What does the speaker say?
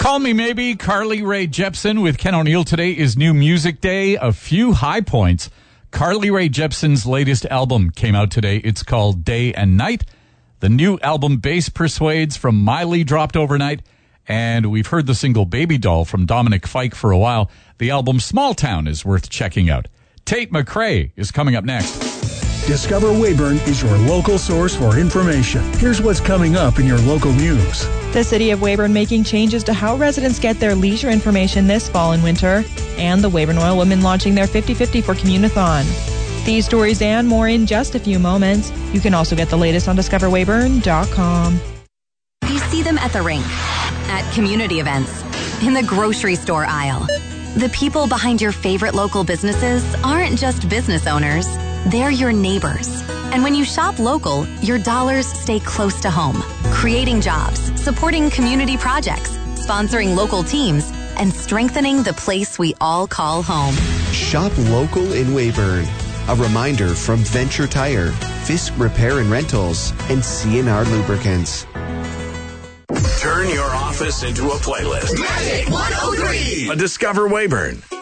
Call Me Maybe, Carly Rae Jepsen with Ken O'Neill. Today is New Music Day. A few high points. Carly Rae Jepsen's latest album came out today. It's called Day and Night. The new album Bass Persuades from Miley dropped overnight. And we've heard the single Baby Doll from Dominic Fike for a while. The album Small Town is worth checking out. Tate McRae is coming up next. Discover Weyburn is your local source for information. Here's what's coming up in your local news. The City of Weyburn making changes to how residents get their leisure information this fall and winter. And the Weyburn Oil Women launching their 50/50 for Communathon. These stories and more in just a few moments. You can also get the latest on discoverweyburn.com. You see them at the rink, at community events, in the grocery store aisle. The people behind your favorite local businesses aren't just business owners. They're your neighbors. And when you shop local, your dollars stay close to home, creating jobs, supporting community projects, sponsoring local teams, and strengthening the place we all call home. Shop local in Weyburn. A reminder from Venture Tire, Fisk Repair and Rentals, and CNR Lubricants. Turn your office into a playlist. Magic 103! A Discover Weyburn.